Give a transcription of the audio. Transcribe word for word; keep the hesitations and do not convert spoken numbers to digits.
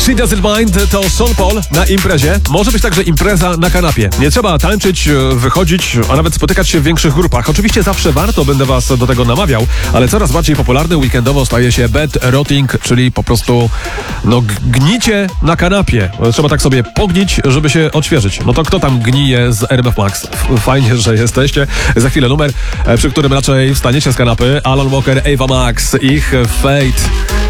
She Doesn't Mind to Sean Paul na imprezie. Może być także impreza na kanapie. Nie trzeba tańczyć, wychodzić, a nawet spotykać się w większych grupach. Oczywiście zawsze warto, będę was do tego namawiał, ale coraz bardziej popularny weekendowo staje się bed rotting, czyli po prostu no gnicie na kanapie. Trzeba tak sobie pognić, żeby się odświeżyć. No to kto tam gnije z R M F Max? Fajnie, że jesteście. Za chwilę numer, przy którym raczej wstaniecie z kanapy. Alan Walker, Ava Max, ich Fate.